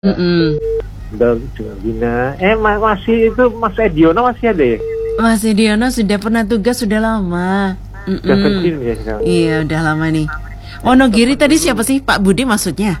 Mm-mm. Udah Bina. Masih itu Mas Ediono masih ada ya? Mas Ediono sudah pernah tugas sudah lama. Udah pensiun ya sekarang? Iya udah lama nih. Wonogiri tadi siapa sih? Pak Budi maksudnya?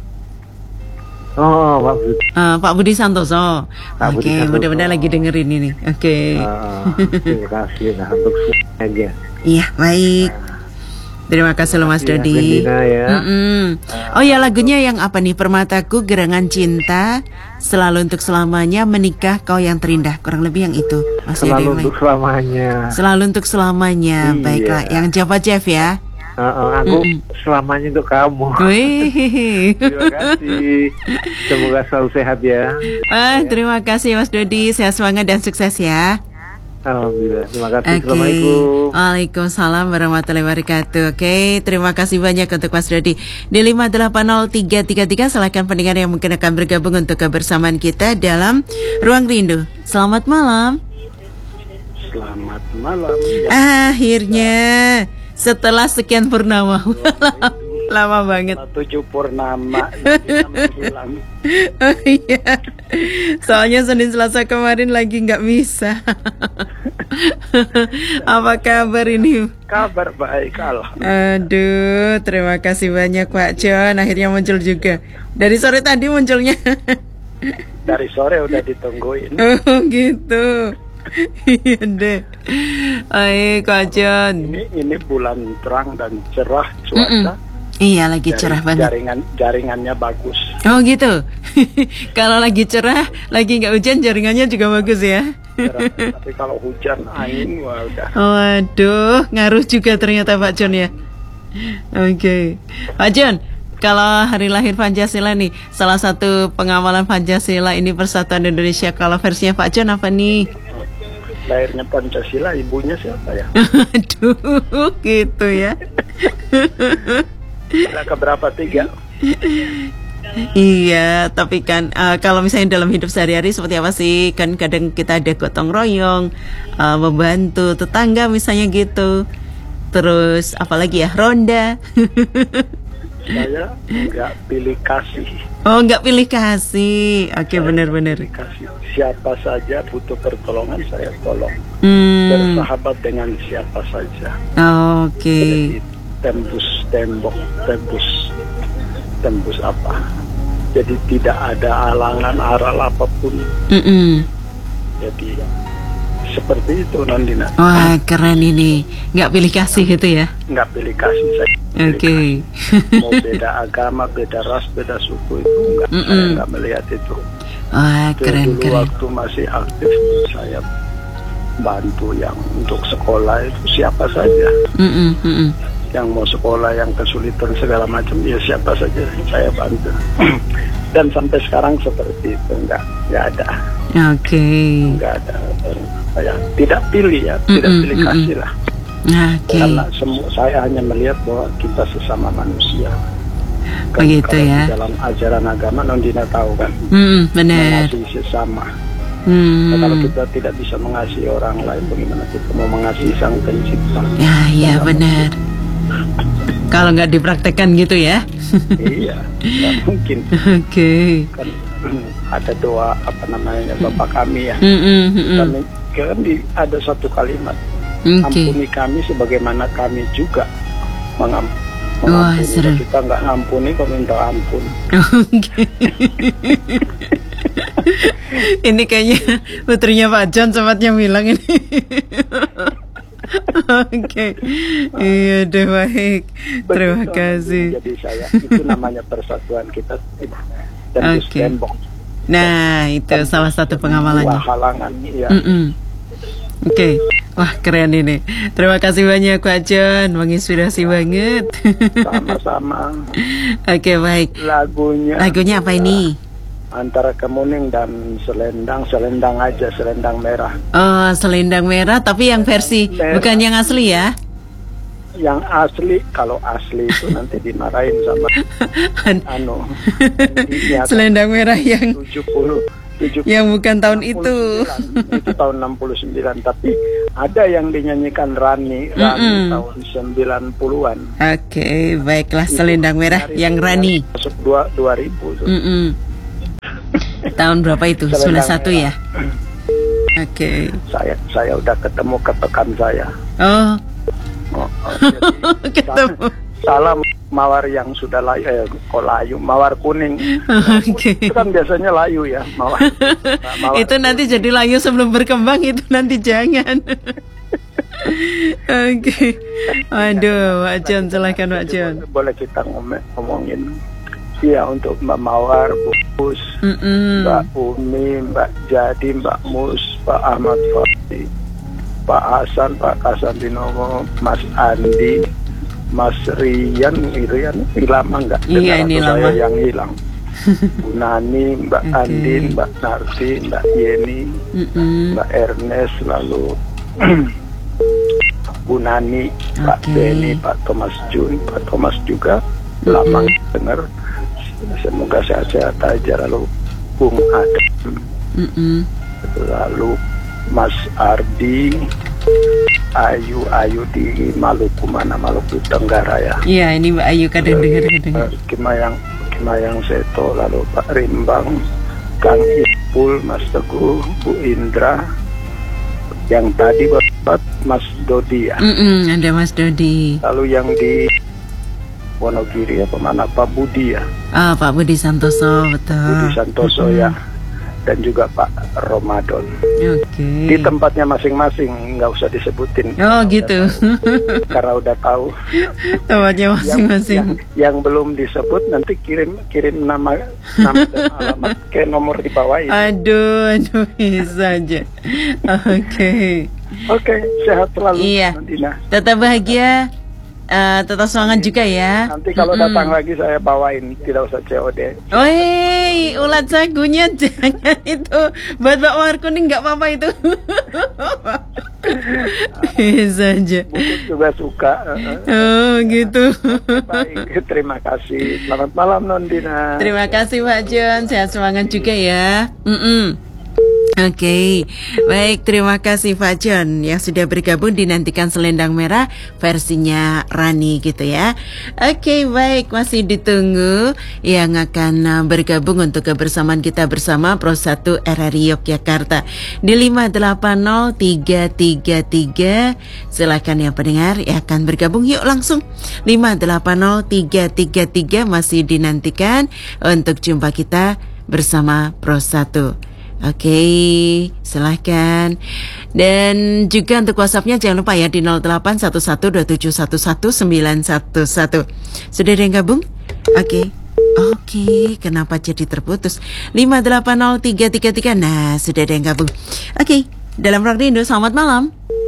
Oh, Pak Budi. Pak Budi Santoso. Pak Budi Oke, Santoso. mudah-mudahan lagi dengerin ini. Oke. Terima kasih untuk semuanya aja. Iya baik. Terima kasih loh Mas Dodi. Ya. Oh ya, lagunya yang apa nih? Permataku, Gerangan Cinta, Selalu Untuk Selamanya, Menikah Kau Yang Terindah. Kurang lebih yang itu. Masih ada Selalu yang untuk lain? selamanya. Selalu Untuk Selamanya. Iya. Baiklah, yang Java Jeff ya. Aku selamanya untuk kamu. Wih. Terima kasih. Semoga selalu sehat ya. Terima kasih Mas Dodi. Sehat semangat dan sukses ya. Alhamdulillah. Terima kasih. Oke. Assalamualaikum. Waalaikumsalam warahmatullahi wabarakatuh. Oke, terima kasih banyak untuk Mas Dodi. Di 5803333 silakan pendengar yang mungkin akan bergabung untuk kebersamaan kita dalam Ruang Rindu. Selamat malam. Selamat malam. Akhirnya setelah sekian purnama. Lama banget. 7 purnama hilang. Oh iya. Soalnya Senin Selasa kemarin lagi nggak bisa. Apa kabar ini? Kabar baik, alhamdulillah. Aduh, terima kasih banyak Pak John. Akhirnya muncul juga. Dari sore tadi munculnya. Dari sore udah ditungguin. Oh gitu. Iya deh. Baik Pak John. Ini bulan terang dan cerah cuaca. Iya lagi cerah banget. Jaringannya bagus. Oh gitu. Kalau lagi cerah, lagi nggak hujan, jaringannya juga bagus ya. Cerah. Tapi kalau hujan, angin, wah udah. Waduh, ngaruh juga ternyata Pak John ya. Oke. Pak John, kalau hari lahir Pancasila nih, salah satu pengawalan Pancasila ini Persatuan Indonesia. Kalau versinya Pak John apa nih? Lahirnya Pancasila, ibunya siapa ya? Aduh, gitu ya. Kira keberapa 3? Iya, tapi kan kalau misalnya dalam hidup sehari-hari seperti apa sih? Kan kadang kita ada gotong royong, membantu tetangga misalnya gitu. Terus apalagi ya, ronda. Saya nggak pilih kasih. Oh, nggak pilih kasih. Oke, benar-benar. Kasih. Siapa saja butuh pertolongan, saya tolong. Bersahabat dengan siapa saja. Oke. Jadi, tembus tembok, tembus apa? Jadi tidak ada alangan aral apapun. Jadi seperti itu Nondina. Wah keren ini, nggak pilih kasih gitu ya? Nggak pilih kasih saya. Oke. Mau beda agama, beda ras, beda suku itu enggak. Saya nggak melihat itu. Wah keren Dulu keren. waktu masih aktif saya bantu yang untuk sekolah itu siapa saja. Yang mau sekolah yang kesulitan segala macam ya siapa saja saya bantu. Dan sampai sekarang seperti itu nggak ada. Oke. Nggak ada. Saya tidak pilih ya, tidak pilih kasih lah. Oke. Karena saya hanya melihat bahwa kita sesama manusia. Begitu kalau ya. Di dalam ajaran agama Nondina tahu kan. Benar. Mengasihi sesama. Nah, kalau kita tidak bisa mengasihi orang lain, bagaimana kita mau mengasihi Sang Pencipta? Ya benar. Kalau nggak dipraktekkan gitu ya? Iya, nggak mungkin. Oke. Kan ada doa apa namanya Bapak kami ya. Kami kan ada satu kalimat. Ampuni kami sebagaimana kami juga mengampuni. Wah, seru. Kita nggak ngampuni, kau minta ampun. Oke. Ini kayaknya putrinya Pak John sempatnya bilang ini. Oke. Iya deh baik. Terima kasih. Jadi saya itu namanya persatuan kita dan tembok. Nah, itu salah satu pengamalannya. Halangan ya. Oke. Wah, keren ini. Terima kasih banyak Pak John, menginspirasi banget. Sama-sama. Oke, baik. Lagunya apa ini? Antara Kemuning dan Selendang aja, Selendang Merah. Oh, Selendang Merah, tapi yang versi bukan yang asli ya? Yang asli, kalau asli itu nanti dimarahin sama Selendang Merah yang 70 yang bukan tahun itu. Itu tahun 69, tapi ada yang dinyanyikan Rani tahun 90-an. Oke, baiklah Selendang Merah yang Rani. Masuk 2000 tuh. Tahun berapa itu? Selendang 91 ya? merah. Oke. Saya udah ketemu kepekan saya. Oh, Jadi, ketemu. salam mawar yang sudah layu, mawar kuning. Oke. Itu kan biasanya layu ya, mawar. Mawar Itu nanti jadi layu sebelum berkembang, itu nanti jangan. Oke. Aduh, Pak John, silakan Pak John. Boleh kita ngomongin. Ya, untuk Mbak Mawar, Bu Pus, Mbak Umi, Mbak Jadi, Mbak Mus, Pak Ahmad Fahri, Pak Hasan, Pak Kasandinomo, Mas Andi, Mas Rian lama nggak? Iya, ini lama. Saya yang hilang. Bu Nani, Mbak Andin, Mbak Narti, Mbak Yeni, Mbak Ernest, lalu Bu Nani, Pak Beni, Pak Thomas Jun, Pak Thomas juga lama dengar. Semoga sehat-sehat aja. Lalu Bung Adam, lalu Mas Ardi, Ayu di Maluku, mana Maluku Tenggara ya. Iya, ini Mbak Ayu kadang dengar. Kimayang Seto, lalu Pak Rimbang, Kang Ipul, Mas Teguh, Bu Indra, yang tadi buat Mas Dodi ya. Ada Mas Dodi. Lalu yang di Wonogiri apa mana, Pak Budi ya. Pak Budi Santoso, betul. Budi Santoso ya. Dan juga Pak Ramadan. Oke. Di tempatnya masing-masing, nggak usah disebutin. Oh gitu. Karena udah tahu. Tempatnya masing-masing. Yang belum disebut nanti kirim nama dan alamat ke nomor di bawah ini. Aduh, bisa aja. Oke, sehat selalu. Iya. Dina. Tetap bahagia. Tetap semangat juga ya. Nanti kalau datang lagi saya bawain, tidak usah COD. Woi, ulat sagunya jangan itu. Buat Mbak Mawar kuning nggak apa-apa itu. Bisa aja. Mungkin juga suka. Oh gitu. Baik, terima kasih. Selamat malam Nondina. Terima kasih Pak John. Sehat semangat juga ya. Oke, baik, terima kasih Pak John yang sudah bergabung. Dinantikan Selendang Merah versinya Rani gitu ya. Oke, baik, masih ditunggu yang akan bergabung untuk kebersamaan kita bersama Pro 1 RRI Yogyakarta di 580333. Silakan ya pendengar yang akan bergabung, yuk langsung 580333 masih dinantikan untuk jumpa kita bersama Pro 1. Oke, silahkan. Dan juga untuk WhatsApp-nya jangan lupa ya di 081127111911. Sudah ada yang gabung? Oke, kenapa jadi terputus? 580333. Nah, sudah ada yang gabung. Oke, dalam Rock Rindu, selamat malam.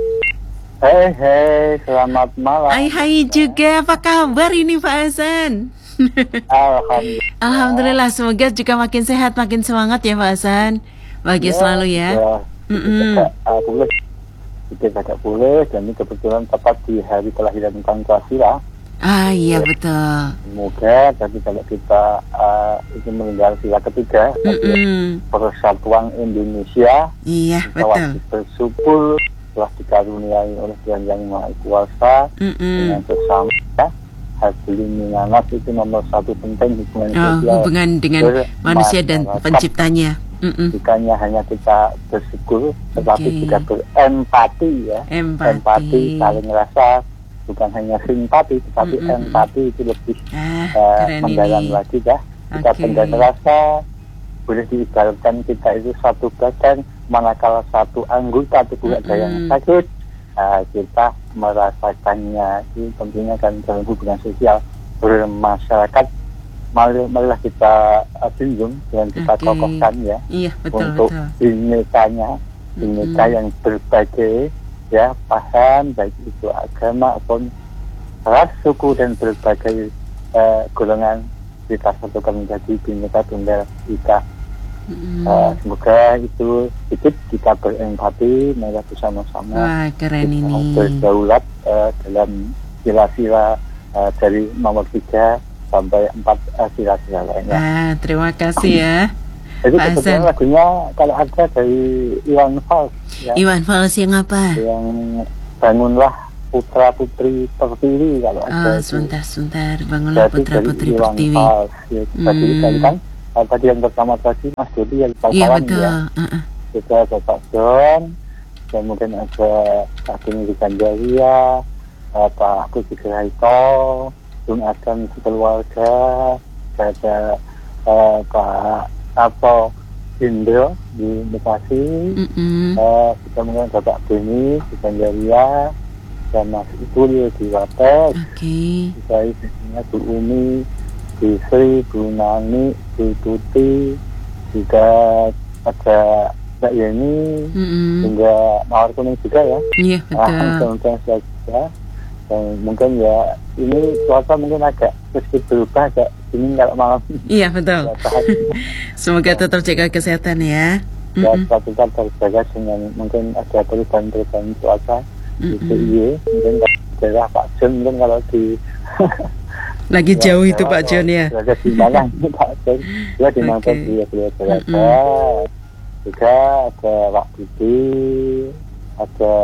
Hei, selamat malam. Hai juga, apa kabar ini Pak Hasan? Alhamdulillah, semoga juga makin sehat, makin semangat ya Pak Hasan. Bahagia selalu ya. Boleh, tidak boleh. Dan ini kebetulan tepat di hari kelahiran Pancasila. Iya betul. Semoga jadi kalau kita ingin meninggal sila ketiga, persatuan Indonesia. Iya betul. Bersyukur telah dikaruniai oleh Tuhan Yang Maha Kuasa dengan bersama. Hadli minanas itu nomor satu penting hubungan sosial. Hubungan dengan manusia dan penciptanya. Bukannya hanya kita bersyukur, tetapi juga berempati ya. Empati, saling rasa, bukan hanya simpati, tetapi empati itu lebih mendalam lagi ya. Kita pendam rasa, boleh diibaratkan kita itu satu badan, manakala satu anggota tubuh ada yang sakit, kita merasakannya. Itu tentunya kan dalam hubungan sosial bermasyarakat. Marilah kita junjung dan kita kokohkan ya. Iya, betul, untuk binekanya, bineka yang berbagai ya, paham baik itu agama ataupun ras, suku dan berbagai golongan, kita satukan menjadi bineka tunggal ika. Semoga itu sedikit kita berempati, marilah bersama-sama. Wah, keren ini. Berdaulat dalam sila-sila dari nomor 3 sampai 4 sila-sila lainnya. Terima kasih ya. Jadi kebetulan lagunya kalau ada dari Iwan Fals ya. Iwan Fals yang apa? Yang bangunlah putra putri pertiwi kalau ada. Sebentar, bangunlah putra putri pertiwi. Tadi kan tadi yang pertama tadi Mas Dodi yang Iya betul. Ya. Juga Bapak John, kemudian ada Pak Dini Ganjaria, Pak Agus Sugraito, Bung Adam keluarga, ada Pak Tato Indro di Bekasi, kita mengenai Bapak Dini Ganjaria, dan Mas Ibul di Wates, juga isinya Bu Umi, Bu Sri, Bu Nani, Bu Tuti, juga ada Mbak Yeni, hingga Mawar Kuning juga ya. Iya betul. Dan mungkin ya ini cuaca mungkin agak sedikit berubah agak dingin kalau malam. Iya betul. Semoga tetap jaga kesehatan ya. Ya kita terjaga dengan mungkin ada perubahan cuaca. Iya, mungkin daerah Pak John mungkin kalau di lagi jauh itu Pak John ya. Ada di mana Pak John? Dia di mana dia berada. Juga ada Pak Budi, ada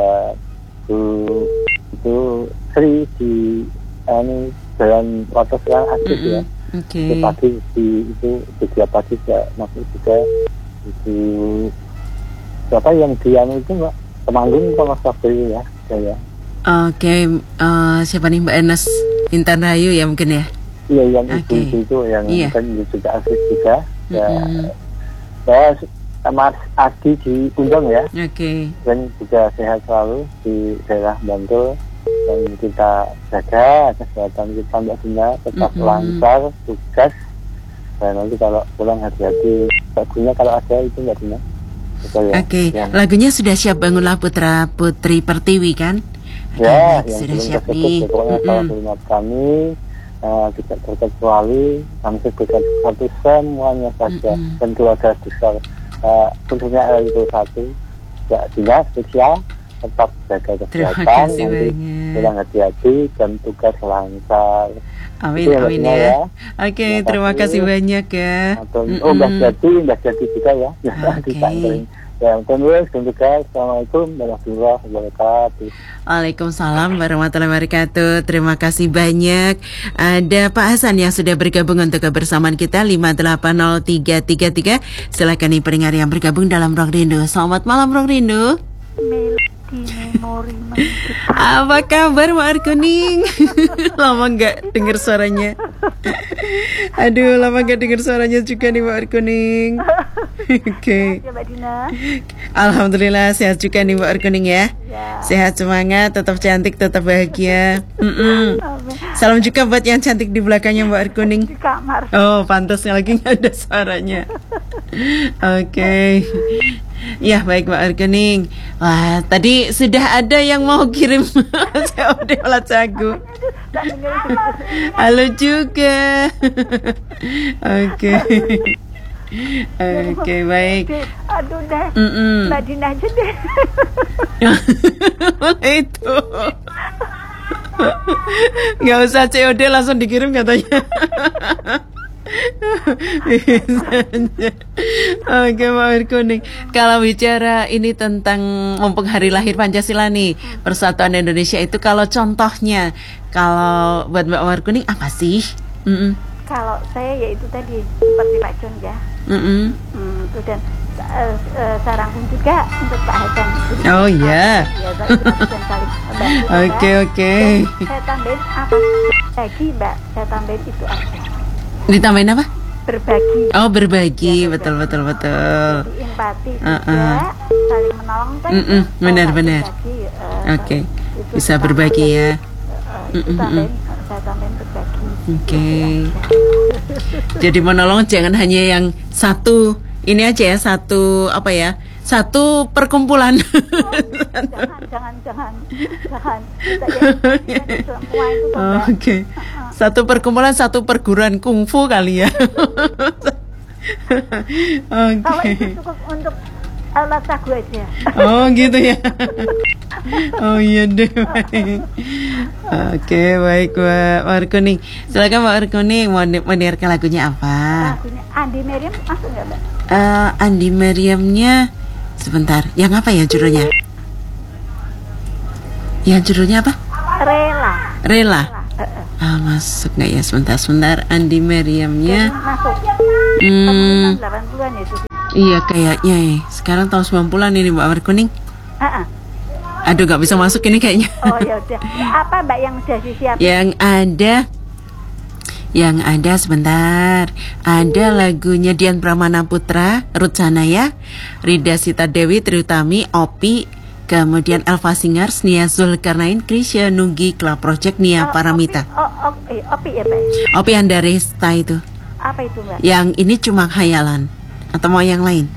Bu Sri di Jalan Wates yang aktif ya. Pagi itu setiap pagi juga masuk juga itu siapa yang dia itu Mbak Temanggung sama Sabri ya saya. Siapa nih Mbak Enes Intan Rahayu ya mungkin ya? Iya yang itu yang kan juga aktif juga. Ya, saya Mas Adi diundang ya. Dan juga sehat selalu di daerah Bantul. Dan kita jaga kesehatan kita Mbak Dina tetap lancar tugas. Dan nanti kalau pulang hati-hati lagunya kalau ada itu Mbak Dina. Lagunya sudah siap, Bangunlah Putra Putri Pertiwi kan? Ya, yang sudah siap nih. Pokoknya kalau kalimat kami tidak terkecuali kami sebutkan satu semuanya saja dan keluarga besar. Tentunya itu satu. Ya, Dina spesial tetap jaga kesehatan, nanti pulang hati-hati dan tugas lancar. Amin ya. Terima kasih banyak ya. Mbak Jati juga ya. Assalamualaikum warahmatullahi wabarakatuh. Waalaikumsalam warahmatullahi wabarakatuh. Terima kasih banyak. Ada Pak Hasan yang sudah bergabung untuk kebersamaan kita 580333. Silakan nih pendengar yang bergabung dalam Ruang Rindu. Selamat malam Ruang Rindu. Apa kabar Mbak Arkuning? Lama nggak dengar suaranya. Aduh, lama nggak dengar suaranya juga nih Mbak Arkuning. Alhamdulillah sehat juga nih Mbak Arkuning ya. Sehat, semangat, tetap cantik, tetap bahagia. Salam juga buat yang cantik di belakangnya Mbak Arkuning. Di kamar. Oh, pantasnya lagi nggak ada suaranya. Ya baik Mbak Arkuning. Wah, tadi sudah ada yang mau kirim COD Olah Sagu. Halo juga. Oke, baik. Aduh deh, Mbak Dina aja deh. Itu nggak usah COD, langsung dikirim katanya. Oke Mbak Arkuning, kalau bicara ini tentang mumpung hari lahir Pancasila nih, Persatuan Indonesia itu kalau contohnya, kalau buat Mbak Arkuning apa sih? Kalau saya ya itu tadi seperti Pak John ya. Dan sarankan juga untuk Pak Hasan. Oh iya. Oke. Saya tambahin apa lagi Mbak? Saya tambahin itu aja. Ditambahin apa? Berbagi. Oh berbagi, ya, betul. Jadi empati juga, saling menolong kan. Benar. Oke. Bisa berbagi ya. Saya tambahin berbagi. Oke. Jadi menolong jangan hanya yang satu ini aja ya, satu satu perkumpulan. Jangan. Oke. Satu perkumpulan, satu perguruan kungfu kali ya. Kalau itu cukup untuk alat sagu aja. Oh gitu ya. Oh iya deh, baik. Oke, baik Mbak Arkuning. Silakan Mbak Arkuning, mau mendengarkan lagunya apa? Lagunya Andi Meriam masuk nggak Mbak? Andi Meriamnya sebentar. Yang apa ya judulnya? Yang judulnya apa? Rela. Masuk nggak ya? Sebentar. Andi Meriamnya. Masuk. 80-an itu. Iya kayaknya ya. Sekarang tahun 90-an ini Mbak Warna Kuning. Aduh, nggak bisa masuk ini kayaknya. Oh ya udah. Apa Mbak yang sudah disiapkan? Yang ada sebentar. Ada lagunya Dian Pramana Putra, Ruth Sanaya, Rida Sita Dewi, Triutami, Opi, kemudian Elva Singers, Nia Zulkarnain, Krisya Nugi, Club Project, Nia Paramita. Opi ya Mbak? Opi Andaresta itu. Apa itu Mbak? Yang ini cuma khayalan. Atau mau yang lain?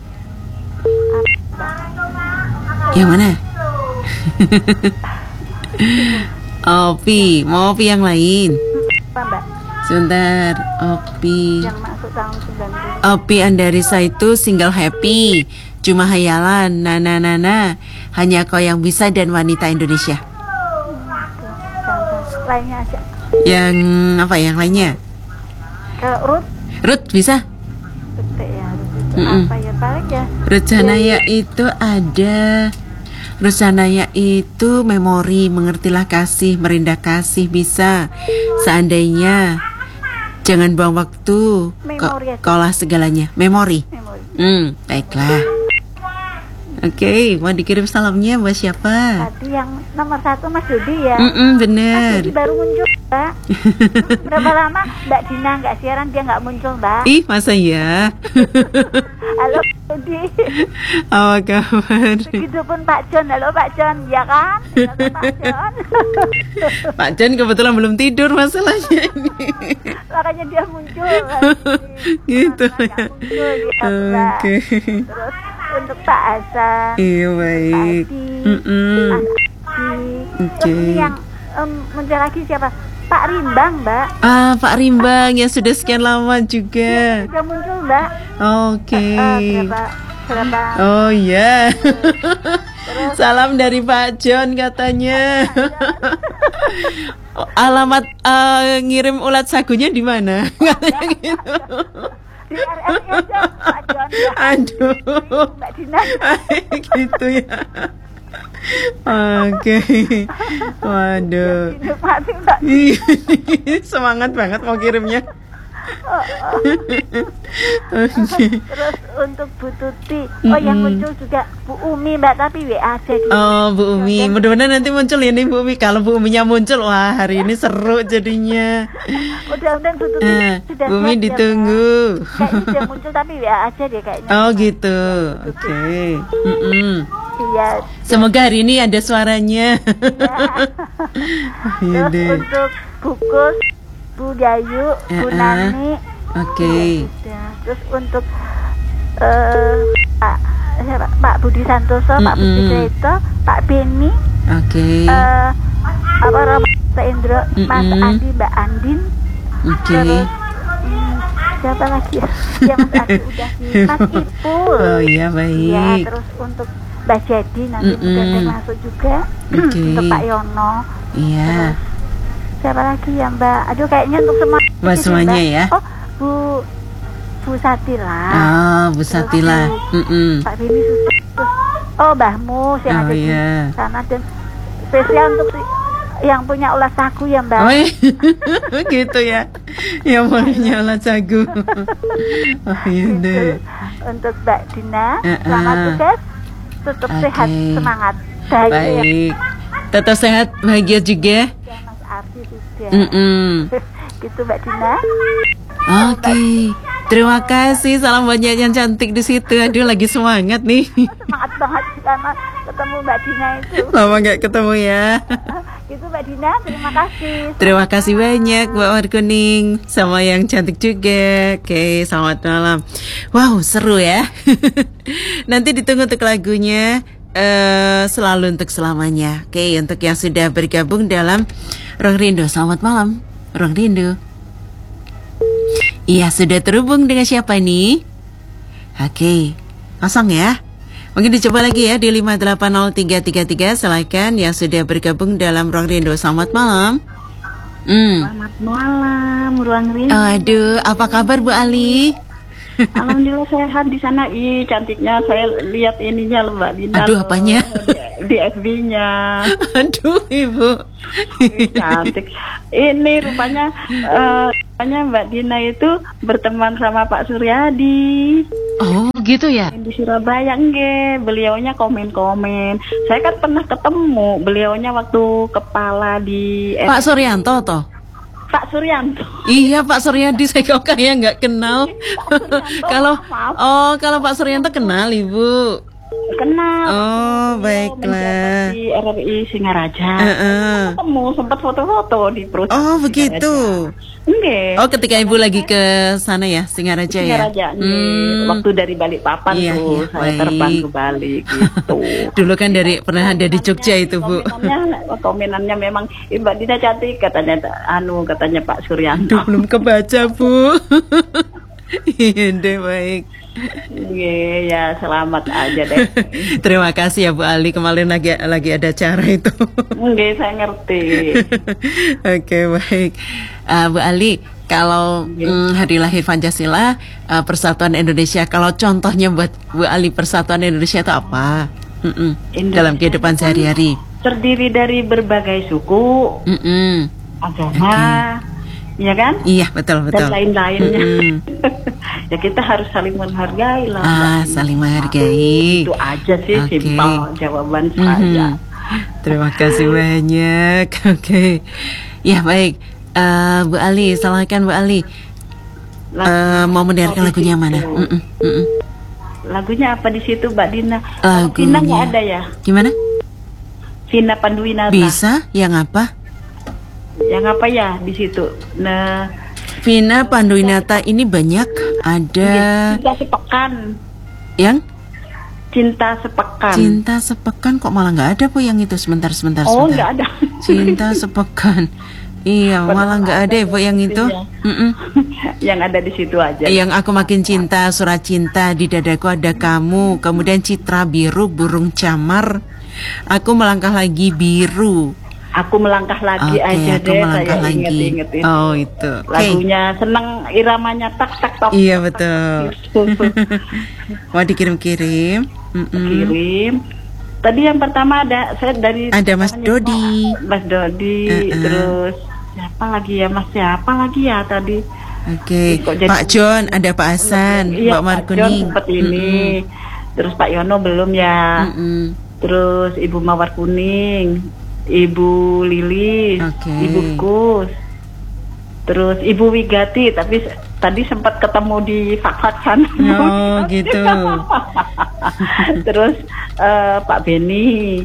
Yang mana? Opi, mau Opi yang lain? Apa Mbak? Sebentar, Opi. Yang masuk tahun 90. Opi Andaresa itu single Happy, cuma hayalan, Nana, hanya kau yang bisa dan wanita Indonesia. Lainnya aja. Yang apa? Yang lainnya? Ruth bisa? Apa ya balik ya? Ruth Sanaya itu ada. Ruth Sanaya itu memori, mengertilah kasih, merindah kasih bisa. Seandainya jangan buang waktu, kaulah segalanya. Memori. Baiklah. Oke, mau dikirim salamnya buat siapa? Tadi yang nomor 1 Mas Dodi ya. Bener. Mas Dodi baru muncul Mbak. Berapa lama Mbak Dina nggak siaran, dia nggak muncul Mbak? Ih, masa ya? Halo Dodi. Apa kabar? Begitupun Pak John. Halo Pak John, ya kan? Halo Pak John. Pak John kebetulan belum tidur masalahnya ini. Makanya dia muncul. Gitu ya. Oke. Terus untuk Pak Hasan. Iya baik. Terus ini yang muncul lagi siapa? Pak Rimbang Mbak. Pak Rimbang yang sudah sekian lama juga. Sudah muncul Mbak. Oke. Berapa? Oh iya. Salam dari Pak John katanya. Alamat ngirim ulat sagunya di mana? Katanya gitu. Di RRI aja Pak John. Aduh. Mbak Dina. Gitu ya. Oke. Waduh. Semangat banget mau kirimnya. Terus untuk Bu Tuti, yang muncul juga Bu Umi Mbak, tapi WA aja gitu. Oh Bu Umi, mudah-mudahan nanti muncul ya nih Bu Umi. Kalau Bu Uminya muncul, wah hari ini seru jadinya. Mudah-mudahan Bu Tuti sudah Bu Umi ditunggu. Kayaknya sudah muncul tapi WA aja deh kayaknya. Oh gitu, oke. Iya. Semoga hari ini ada suaranya. Iya. Terus untuk Bukus, Bu Dayu, Bu Nani. Oke. Terus untuk Pak Budi Santoso, Pak Budi Seto, Pak Beni. Oke. Pak Indro, Mas Andi, Mbak Andin. Oke. Terus siapa lagi ya? Ya Mas Andi udah sih. Mas Ipul. Oh iya baik. Ya, terus untuk Mbak Jadi nanti sudah masuk juga. Untuk Pak Yono. Iya. Siapa lagi ya Mbak? Aduh kayaknya untuk semua. Buat semuanya ya. Oh Bu Satila. Oh Bu Satila. Pak Bini Susu. Mbah Mus yang ada di sana, dan spesial untuk yang punya ulas sagu ya Mbak. Oh gitu ya. Yang punya ulas sagu. Oh iya deh. Untuk Mbak Dina, selamat tugas. Tetap sehat, semangat. Baik. Tetap sehat, bahagia juga. Mas Ardi juga. Gitu Mbak Dina. Oke. Terima kasih. Salam banyak yang cantik di situ. Aduh lagi semangat nih. Semangat banget karena ketemu Mbak Dina itu. Lama nggak ketemu ya. Gitu Mbak Dina, terima kasih. Terima kasih banyak Mbak Warna Kuning sama yang cantik juga. Oke, selamat malam. Wow, seru ya. Nanti ditunggu untuk lagunya. Selalu untuk selamanya. Oke, untuk yang sudah bergabung dalam Ruang Rindu, selamat malam Ruang Rindu. Iya, sudah terhubung dengan siapa nih? Oke, kosong ya. Mungkin dicoba lagi ya di 5803333. Silakan yang sudah bergabung dalam Ruang Rindu, selamat malam. Selamat malam Ruang Rindu. Aduh, apa kabar Bu Ali? Alhamdulillah sehat di sana. Ih, cantiknya saya lihat ininya loh Mbak Dina. Aduh, apanya? di FB-nya. Aduh, Ibu. Cantik. Ini rupanya Mbak Dina itu berteman sama Pak Suryadi. Oh, gitu ya? Di Surabaya, nggih. Beliaunya komen-komen. Saya kan pernah ketemu beliaunya waktu kepala di Pak Suryanto toh? Pak Suryanto. Iya, Pak Suryadi, saya kok kayak nggak kenal. Kalau Pak Suryanto kenal, Ibu. Kenal. Oh, baiklah. Di RRI Singaraja. Ketemu, sempat foto-foto di perusahaan. Oh, begitu. Enggak. Oh, ketika Ibu lagi ke sana ya, Singaraja ya? Singaraja, waktu dari Balikpapan tuh, saya terbang ke Bali gitu. Dulu kan pernah ada di Jogja itu, Bu. Komenannya memang Mbak Dina cantik, katanya Pak Suryanto. Aduh, belum kebaca, Bu. Iya deh, baik. Iya, ya selamat aja deh. Terima kasih ya Bu Ali, kemarin lagi ada acara itu. Enggak, saya ngerti. Oke, baik. Bu Ali, kalau hari lahir Pancasila, Persatuan Indonesia, kalau contohnya buat Bu Ali Persatuan Indonesia itu apa? Dalam kehidupan sehari-hari. Terdiri dari berbagai suku, agama, ya kan? Iya, betul. Dan lain-lainnya. Ya kita harus saling menghargai lah. Saling menghargai. Itu aja sih, simpel jawaban saya. Terima kasih banyak. Oke. Ya, baik. Bu Ali, silakan Bu Ali. Mau mendengarkan lagunya mana? Lagunya apa di situ, Mbak Dina? Lagunya. Vina nggak ada ya? Gimana? Vina Panduwinata. Bisa? Yang apa? Yang apa ya di situ? Nah, Vina Panduwinata ini banyak. Ada Cinta Sepekan. Yang? Cinta Sepekan. Cinta Sepekan kok malah nggak ada, Bu, yang itu. Sebentar. Oh, nggak ada. Cinta Sepekan. Iya, malah nggak ada, Bu, yang itu. Yang ada di situ aja. Yang Aku Makin Cinta, Surat Cinta, Di Dadaku Ada Kamu, kemudian Citra Biru, Burung Camar, Aku Melangkah Lagi Biru. Aku melangkah lagi aja deh, saya inget-ingetin. Oh, itu. Lagunya seneng, iramanya tak. Iya, betul. Mau dikirim-kirim? Kirim. Tadi yang pertama ada Mas Dodi. Mas Dodi, terus siapa lagi ya tadi? Oke. Pak John, ada Pak Hasan, Mbak Markuning. Pak John sempat ini. Terus Pak Yono belum ya. Terus Ibu Mawar Kuning, Ibu Lilis, Ibu Kus, terus Ibu Wigati, tapi tadi sempat ketemu di Fakfak sana. Oh, gitu. Terus Pak Beni,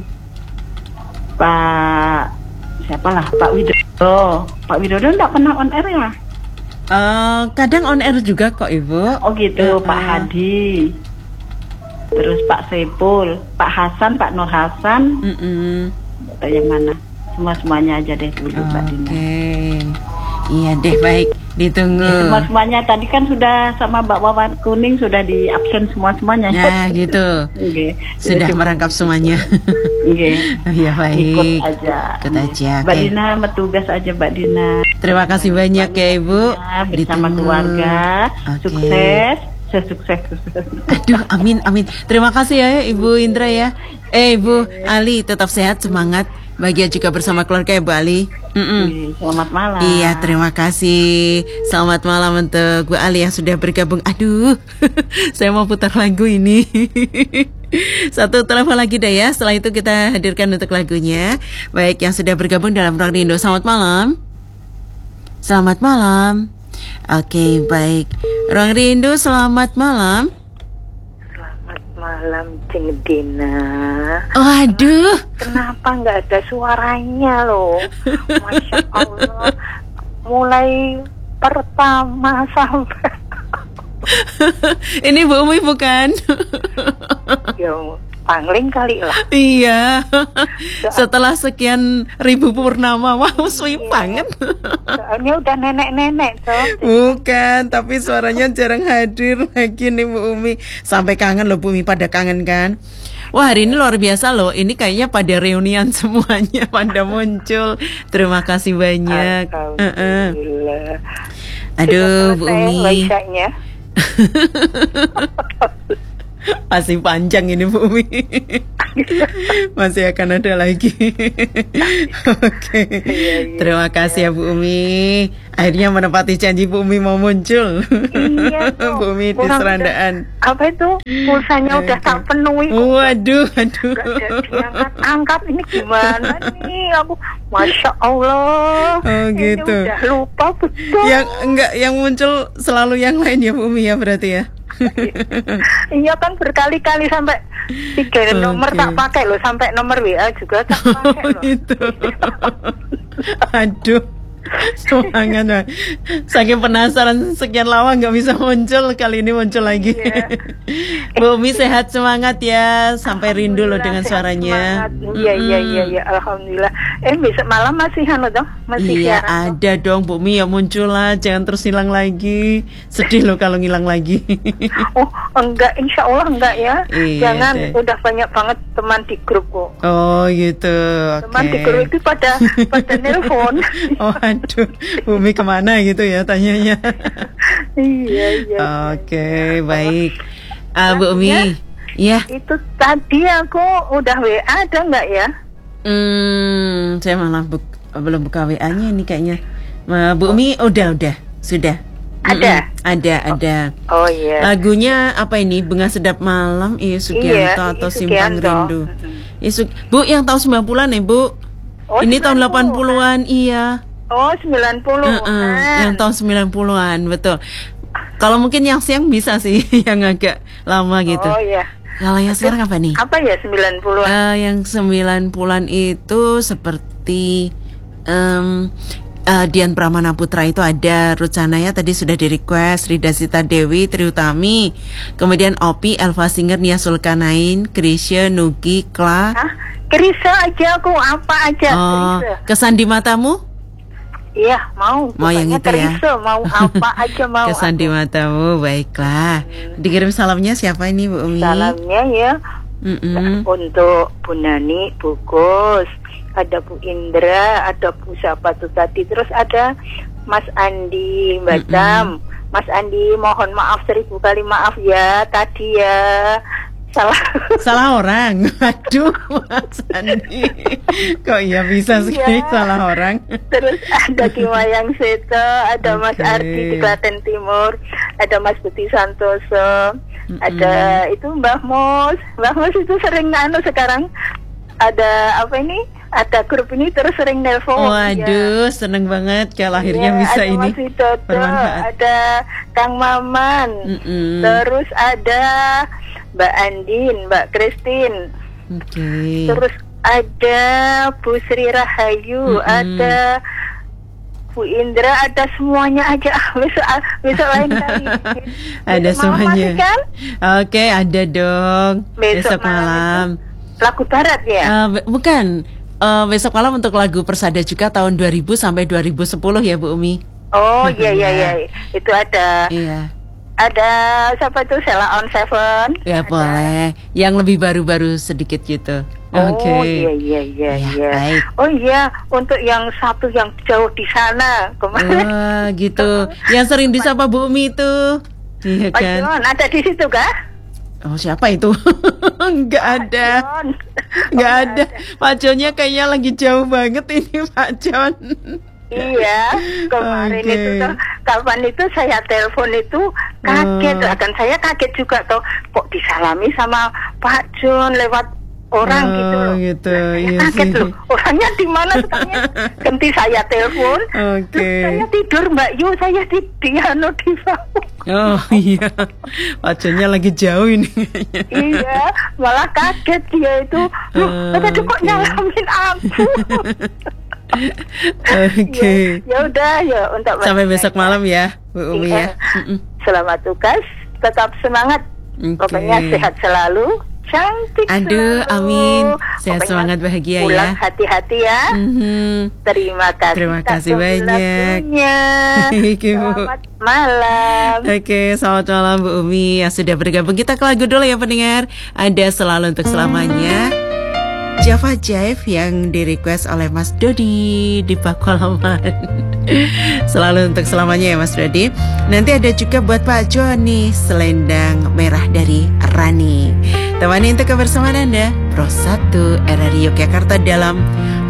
Pak Widodo. Pak Widodo enggak pernah on air ya? Kadang on air juga kok, Ibu. Oh gitu. Pak Hadi. Terus Pak Sepul, Pak Hasan, Pak Nur Hasan. Atau yang mana? Semuanya aja deh dulu, Mbak Dina. Iya deh, baik. Ditunggu. Semuanya tadi kan sudah sama Mbak Mawar Kuning sudah di absen semuanya. Nah, gitu. Sudah merangkap semuanya. Iya, baik. Ikut aja. Mbak Dina bertugas aja, Mbak Dina. Terima kasih banyak ya, Ibu. Bersama keluarga. Sukses. Aduh, amin. Terima kasih ya Ibu Indra ya. Ibu Ali, tetap sehat, semangat, bahagia juga bersama keluarga ya Bu Ali. Selamat malam. Iya, terima kasih. Selamat malam untuk Bu Ali yang sudah bergabung. Aduh, saya mau putar lagu ini. Satu telepon lagi deh ya. Setelah itu kita hadirkan untuk lagunya. Baik, yang sudah bergabung dalam Ruang Rindu, selamat malam. Selamat malam. Oke, baik. Ruang Rindu, selamat malam. Selamat malam, Cing Dina. Waduh. Kenapa nggak ada suaranya loh? Masya Allah. Mulai pertama sampai. Ini Bu Umi bukan? Ya, pangling kali lah. Iya. Setelah sekian ribu purnama, wow, sweet banget. Ini udah nenek-nenek tuh. Bukan, tapi suaranya jarang hadir lagi nih Bu Umi. Sampai kangen loh Bu Umi, pada kangen kan? Wah, hari ini luar biasa loh. Ini kayaknya pada reunian semuanya, pada muncul. Terima kasih banyak. Alhamdulillah. Aduh, Bu Umi. Masih panjang ini Bu Umi. Masih akan ada lagi. Oke. Terima kasih ya Bu Umi. Akhirnya menepati janji Bu Umi mau muncul. Iya Bu Umi di Serandaan. Apa itu? Pulsanya udah tak penuhi. Waduh. Gak jadi angkat ini gimana nih? Aku Masya Allah. Oh gitu. Ini udah lupa betul. Yang muncul selalu yang lain ya Bu Umi ya berarti ya. Iya kan berkali-kali sampai 3 nomor tak pakai loh, sampai nomor WA juga tak pakai loh. Itu. Aduh. Semangat. Saking penasaran sekian lama nggak bisa muncul, kali ini muncul lagi. Bu Umi sehat semangat ya, sampai rindu loh dengan suaranya. Iya, alhamdulillah. Besok malam masih toh? Masih iya siaran, ada dong Bu Umi, ya muncul lah, jangan terus hilang lagi. Sedih loh kalau ngilang lagi. Oh enggak, insya Allah enggak ya. Iya, Jangan, deh. udah banyak banget teman di grup kok. Oh gitu. Teman di grup itu pada nelpon. Oh aduh, Bu Umi kemana gitu ya tanyanya. Iya. Oke, baik. Bu Umi, ya. Itu tadi aku udah WA ada nggak ya? Saya malah belum buka WA-nya ini kayaknya. Bu Umi udah, sudah. Ada? Ada. Oh iya. Lagunya apa ini? Bunga Sedap Malam, Sugianto atau Simpang Rindu? Bu, yang tahun 90-an ya, Bu? Oh, ini tahun 80-an, iya. Oh, 90-an. Yang tahun 90-an, betul. Kalau mungkin yang siang bisa sih, yang agak lama gitu. Oh iya. Kalau yang sekarang apa nih? Apa ya 90-an? Yang 90-an itu seperti Dian Pramana Putra itu ada, Ruth Sanaya tadi sudah di request, Rida Sita Dewi, Triutami, kemudian Opi, Elva Singer, Nia Sulkanain, Krisya, Nugi, Kla. Krisya aja aku, apa aja. Kesan di Matamu? Iya, mau yang itu ya. Mau apa aja mau. Kesan di Matamu, baiklah. Dikirim salamnya siapa ini Bu Umi? Salamnya ya untuk Bu Nani, Bu Gus, ada Bu Indra, ada Bu siapa tuh tadi, terus ada Mas Andi Batam. Mas Andi mohon maaf 1000 kali maaf ya tadi ya. Salah orang. Aduh, Mas Andi. Kok iya bisa sih salah orang. Terus ada Ki Mayang Seto, ada Mas Ardi di Klaten Timur, ada Mas Budi Santoso, ada itu Mbah Mus. Mbah Mus itu sering sekarang ada apa ini? Ada grup ini terus sering nelpon. Waduh, seneng banget kalau akhirnya bisa ada ini. Mas Widodo, ada Kang Maman, terus ada Mbak Andin, Mbak Christine, terus ada Bu Sri Rahayu, ada Bu Indra, ada semuanya aja. Besok lain kali. Ada semuanya. Kan? Oke, ada dong. Besok malam. Lagu barat ya? Bukan. Besok malam untuk lagu Persada juga tahun 2000 sampai 2010 ya Bu Umi. Oh iya. Itu ada. Iya. Ada siapa itu, Sheila on Seven? Ya ada. Boleh. Yang lebih baru-baru sedikit gitu. Oke. Iya. Baik. Oh iya, untuk yang satu yang jauh di sana kemarin. Gitu. Yang sering disapa Bu Umi itu. Iya Pak kan? John, ada di situ kah? Oh, siapa itu? Enggak ada. Enggak ada. Pak Johnnya kayaknya lagi jauh banget ini Pak John. Iya, kemarin itu tuh, kapan itu saya telepon itu kaget lah kan, saya kaget juga tuh, kok disalami sama Pak John lewat orang gitu loh. Gitu, iya kaget loh, orangnya di mana sekarang? Ganti saya telepon, saya tidur Mbak Yu, saya di bawah. Oh iya, Pak Johnnya lagi jauh ini. Iya, malah kaget dia itu, tadi kok nyalamin aku. Oke. Ya udah ya untuk sampai besok malam ya Bu Umi ya. Selamat tugas, tetap semangat. Pokoknya sehat selalu, cantik. Aduh, selalu. Amin. Sehat semangat bahagia pulang ya. hati-hati ya. Terima kasih banyak. Selamat malam. Oke, selamat malam Bu Umi yang sudah bergabung. Kita ke lagu dulu ya pendengar. Ada Selalu Untuk Selamanya, Java Jive yang di request oleh Mas Dodi di Pakualaman. Selalu untuk selamanya ya Mas Brady. Nanti ada juga buat Pak Joni selendang merah dari Rani. Temani untuk kebersamaan Anda Pro 1 RRI Yogyakarta dalam